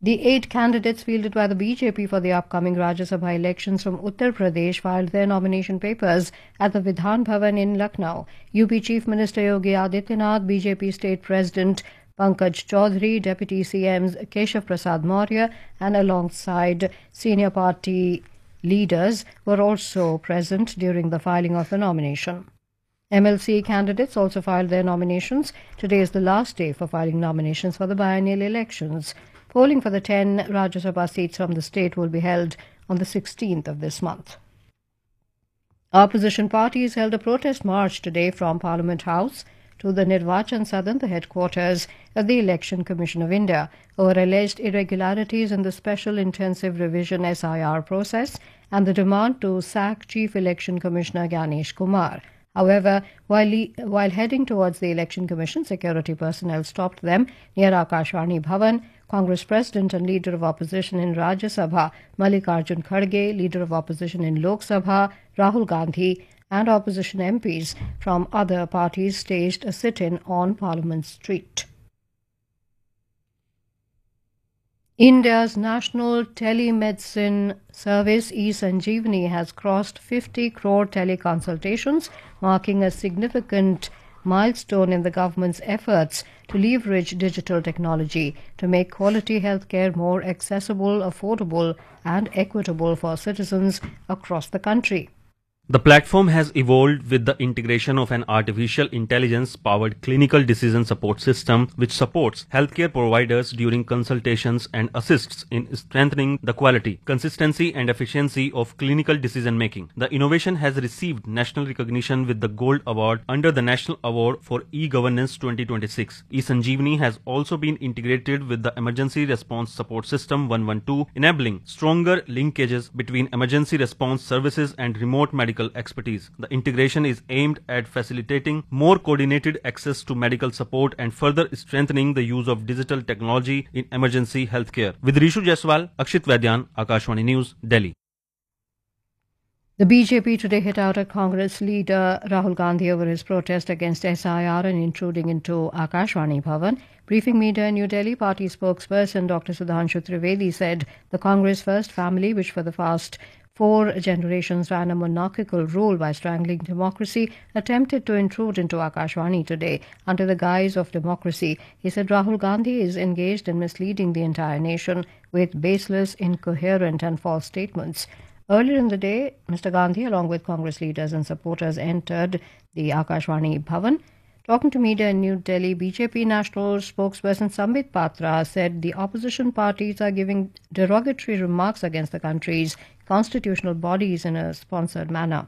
The 8 candidates fielded by the BJP for the upcoming Rajya Sabha elections from Uttar Pradesh filed their nomination papers at the Vidhan Bhavan in Lucknow. UP Chief Minister Yogi Adityanath, BJP State President Pankaj Chaudhary, Deputy CMs Keshav Prasad Maurya, and alongside senior party leaders were also present during the filing of the nomination. MLC candidates also filed their nominations. Today is the last day for filing nominations for the biennial elections. Polling for the 10 Rajya Sabha seats from the state will be held on the 16th of this month. Opposition parties held a protest march today from Parliament House to the Nirvachan Sadan, the headquarters of the Election Commission of India, over alleged irregularities in the Special Intensive Revision SIR process and the demand to sack Chief Election Commissioner Gyanesh Kumar. However, while heading towards the Election Commission, security personnel stopped them near Akashvani Bhavan. Congress President and Leader of Opposition in Rajya Sabha, Mallikarjun Kharge, Leader of Opposition in Lok Sabha, Rahul Gandhi, and opposition MPs from other parties staged a sit-in on Parliament Street. India's national telemedicine service eSanjeevani has crossed 50 crore teleconsultations, marking a significant milestone in the government's efforts to leverage digital technology to make quality healthcare more accessible, affordable, and equitable for citizens across the country. The platform has evolved with the integration of an artificial intelligence-powered clinical decision support system which supports healthcare providers during consultations and assists in strengthening the quality, consistency and efficiency of clinical decision-making. The innovation has received national recognition with the Gold Award under the National Award for E-Governance 2026. eSanjeevani has also been integrated with the Emergency Response Support System 112, enabling stronger linkages between emergency response services and remote medical expertise. The integration is aimed at facilitating more coordinated access to medical support and further strengthening the use of digital technology in emergency healthcare. With Rishu Jaiswal, Akshit Vaidyan, Akashvani News, Delhi. The BJP today hit out at Congress leader Rahul Gandhi over his protest against SIR and intruding into Akashvani Bhavan. Briefing media in New Delhi, party spokesperson Dr. Sudhanshu Trivedi said the Congress First family, which for the past 4 generations ran a monarchical rule by strangling democracy, attempted to intrude into Akashvani today under the guise of democracy. He said Rahul Gandhi is engaged in misleading the entire nation with baseless, incoherent and false statements. Earlier in the day, Mr. Gandhi, along with Congress leaders and supporters, entered the Akashvani Bhavan. Talking to media in New Delhi, BJP national spokesperson Sambit Patra said the opposition parties are giving derogatory remarks against the country's constitutional bodies in a sponsored manner.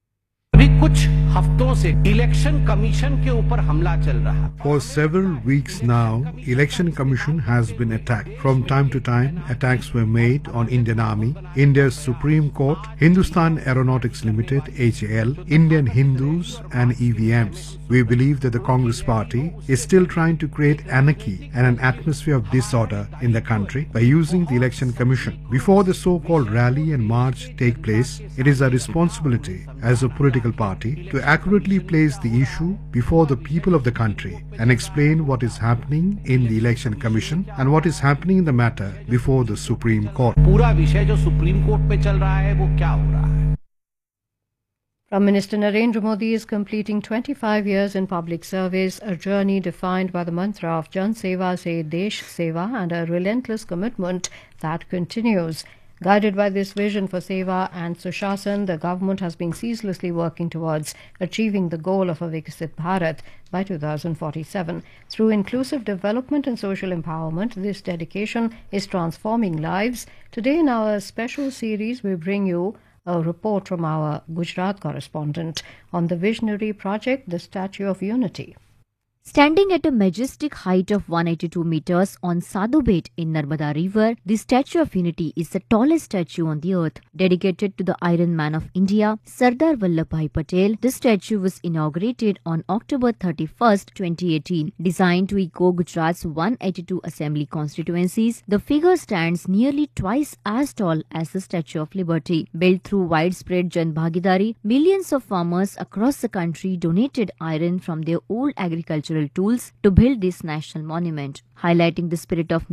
For several weeks now, Election Commission has been attacked. From time to time, attacks were made on Indian Army, India's Supreme Court, Hindustan Aeronautics Limited, HAL, Indian Hindus and EVMs. We believe that the Congress party is still trying to create anarchy and an atmosphere of disorder in the country by using the Election Commission. Before the so-called rally and march take place, it is our responsibility as a political party to accurately place the issue before the people of the country and explain what is happening in the Election Commission and what is happening in the matter before the Supreme Court. Prime Minister Narendra Modi is completing 25 years in public service, a journey defined by the mantra of Jan Seva Se Desh Seva and a relentless commitment that continues. Guided by this vision for Seva and Sushasana, the government has been ceaselessly working towards achieving the goal of a Viksit Bharat by 2047. Through inclusive development and social empowerment, this dedication is transforming lives. Today in our special series, we bring you a report from our Gujarat correspondent on the visionary project, the Statue of Unity. Standing at a majestic height of 182 meters on Sadhubet in Narmada River, the Statue of Unity is the tallest statue on the earth. Dedicated to the Iron Man of India, Sardar Vallabhbhai Patel, the statue was inaugurated on October 31, 2018. Designed to echo Gujarat's 182 assembly constituencies, the figure stands nearly twice as tall as the Statue of Liberty. Built through widespread Jan Bhagidari, millions of farmers across the country donated iron from their old agricultural tools to build this national monument, highlighting the spirit of